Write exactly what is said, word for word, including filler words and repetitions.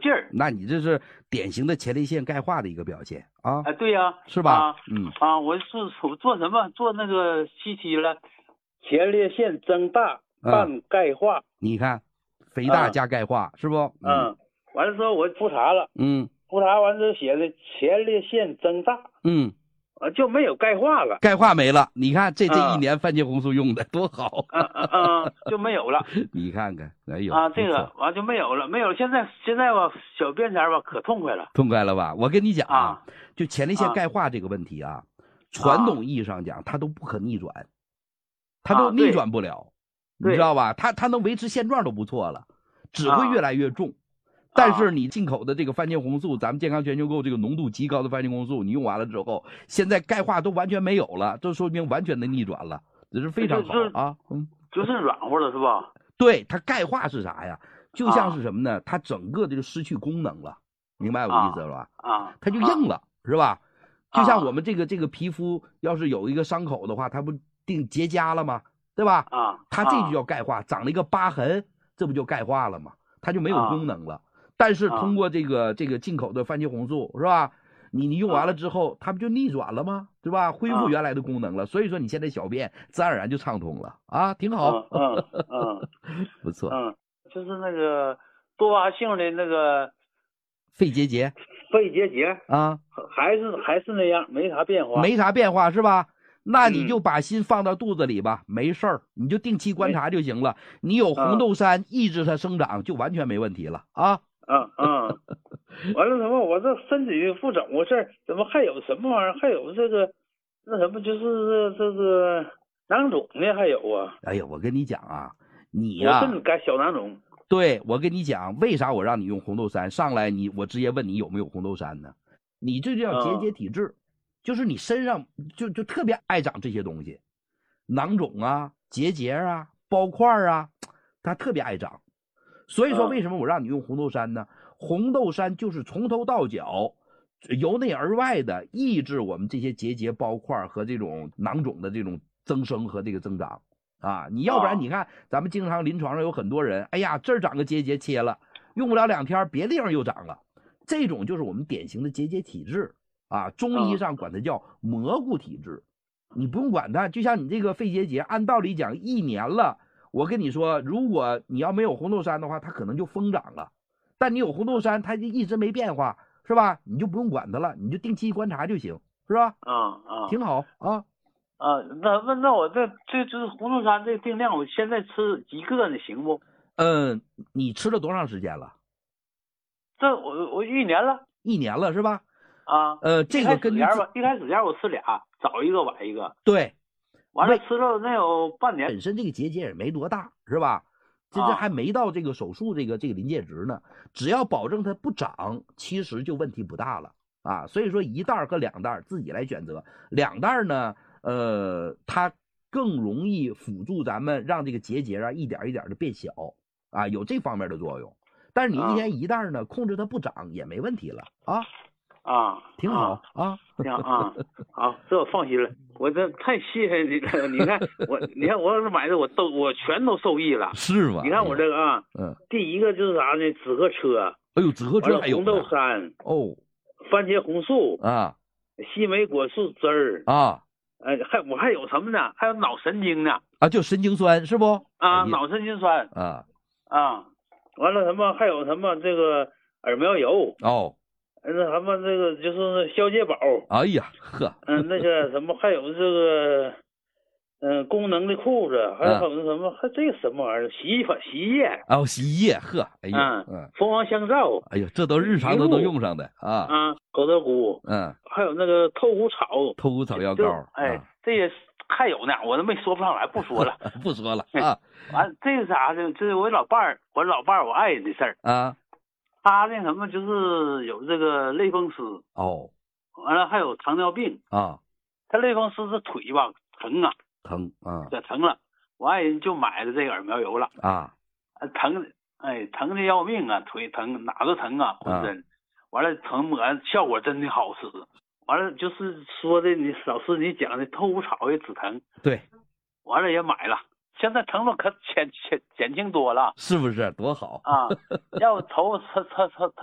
劲儿。 那你这是典型的前列腺钙化的一个表现啊！ 哎，对呀、啊， 是吧？ 啊、 嗯啊，我是我做什么？做那个 C T 了，前列腺增大伴钙化。 嗯、你看，肥大加钙化、嗯、是不？ 嗯，嗯完了之后我复查了， 嗯， 复查完之后写的前列腺增大， 嗯。 啊，就没有钙化了， 钙化没了。你看这这一年番茄红素用的多好， 嗯嗯嗯，就没有了。 你看看，哎呦啊，这个完就没有了，没有了。现在现在吧，小便前吧可痛快了， 痛快了吧？我跟你讲啊， 啊就前列腺钙化这个问题啊，啊传统意义上讲，它都不可逆转，它都逆转不了， 啊、 你知道吧？它它能维持现状都不错了，只会越来越重。啊但是你进口的这个番茄红素，咱们健康全球购这个浓度极高的番茄红素，你用完了之后，现在钙化都完全没有了，这说明完全的逆转了，这是非常好啊。嗯， 就是软和了是吧？ 对，它钙化是啥呀？就像是什么呢？啊、它整个这个失去功能了，明白我意思了吧？ 啊， 它就硬了，啊、是吧？就像我们这个这个皮肤要是有一个伤口的话，它不定结痂了吗？对吧？ 啊， 它这就叫钙化，长了一个疤痕，这不就钙化了吗？它就没有功能了。啊但是通过这个、啊、这个进口的番茄红素是吧？你你用完了之后，它不就逆转了吗？是吧？恢复原来的功能了。所以说你现在小便自然而然就畅通了啊，挺好。 嗯嗯, 嗯不错。 嗯，就是那个多发性的那个肺结节， 肺结节啊， 还是还是那样，没啥变化， 没啥变化是吧？那你就把心放到肚子里吧，嗯、没事儿，你就定期观察就行了。你有红豆杉、嗯、抑制它生长，就完全没问题了啊。 嗯嗯，完了什么？我这身体不怎么回事？怎么还有什么玩意儿？还有这个那什么，就是这个囊肿呢？还有啊？ 哎呀，我跟你讲啊，你呀、啊， 我是改小囊肿。 对，我跟你讲，为啥我让你用红豆杉？上来你我直接问你有没有红豆杉呢？你这就叫结节体质，嗯、就是你身上就就特别爱长这些东西，囊肿啊、结节啊、包块啊，它特别爱长。所以说，为什么我让你用红豆杉呢？嗯、红豆杉就是从头到脚，由内而外的抑制我们这些结节、包块和这种囊肿的这种增生和这个增长啊！你要不然你看，咱们经常临床上有很多人，哎呀，这儿长个结节切了，用不了两天，别的地方又长了，这种就是我们典型的结节体质啊。中医上管它叫蘑菇体质，你不用管它，就像你这个肺结节，按道理讲一年了。我跟你说，如果你要没有红豆杉的话，它可能就疯长了。但你有红豆杉，它就一直没变化，是吧？你就不用管它了，你就定期观察就行，是吧？ 啊啊， 挺好啊。 啊，那那那我这这就是红豆杉这定量，我现在吃一个呢，行不？ 嗯，你吃了多长时间了？ 这我我一年了。 一年了是吧？ 啊， 呃，这个跟一开始吧，一开始前我吃俩，早一个晚一个。 对。 完了吃了能有半年， 本身这个结节也没多大，是吧？这这还没到这个手术这个这个临界值呢。只要保证它不长，其实就问题不大了啊。所以说一袋和两袋自己来选择，两袋呢，呃，它更容易辅助咱们让这个结节啊一点一点的变小啊，有这方面的作用。但是你一天一袋呢，控制它不长也没问题了啊。 啊， 挺好啊， 挺好啊，好，这我放心了。我这太谢谢你了，你看我，你看我要是买的，我都我全都受益了， 是吗？ 你看我这个啊， 嗯， 第一个就是啥呢？紫河车， 哎呦，紫河车还有红豆杉哦， 番茄红素啊， 西梅果树汁儿啊， 哎，还我还有什么呢？还有脑神经呢？ 啊，就神经酸是不？ 啊，脑神经酸啊啊，完了什么？还有什么这个耳苗油哦。 那什么，这个就是消解宝。 哎呀，呵， 嗯，那个什么，还有这个，嗯，功能的裤子，还有那什么，还这个什么玩意儿，洗衣粉、洗衣液。 哦，洗衣液，呵，哎呀， 嗯，蜂王香皂， 哎呀，这都日常都能用上的啊。 啊，狗头菇， 嗯， 还有那个透骨草， 透骨草药膏， 哎，这些还有呢，我都没说不上来，不说了， 不说了啊。 完，这是啥呢？这是我老伴儿，我老伴儿，我爱人的事儿啊。 他那什么就是有这个类风湿哦， 完了还有糖尿病啊。 他类风湿是腿吧疼啊， 疼啊， 这疼了，我爱人就买了这个耳苗油了啊， 疼，哎，疼的要命啊，腿疼哪都疼啊，浑身，啊、完了疼抹效果真的好使，完了就是说的你老师你讲的透骨草也止疼， 对， 完了也买了。现在疼痛可减减减轻多了， 是不是多好啊？要头他他他他